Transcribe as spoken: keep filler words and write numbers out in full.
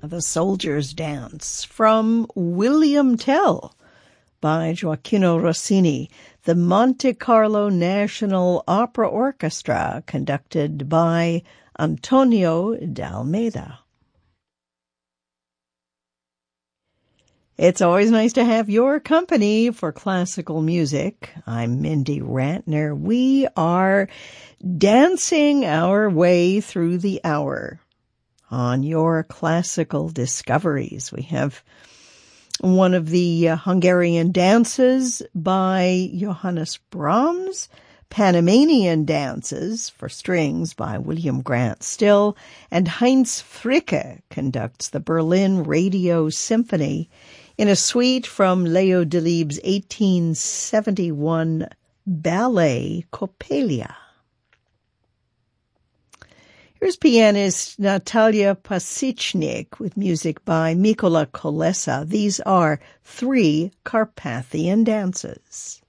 The Soldier's Dance from William Tell by Gioacchino Rossini, the Monte Carlo National Opera Orchestra, conducted by Antonio D'Almeida. It's always nice to have your company for classical music. I'm Mindy Rantner. We are dancing our way through the hour on your classical discoveries. We have one of the uh, Hungarian dances by Johannes Brahms, Panamanian dances for strings by William Grant Still, and Heinz Fricke conducts the Berlin Radio Symphony in a suite from Leo Delibes' eighteen seventy-one ballet Coppelia. Here's pianist Natalia Pasichnik with music by Mikola Kolesa. These are three Carpathian dances.